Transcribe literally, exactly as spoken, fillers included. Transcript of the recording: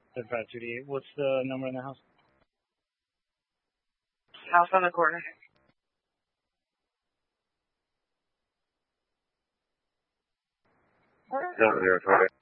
seven five two eight. What's the number in the house? House on the corner. Seven zero twenty.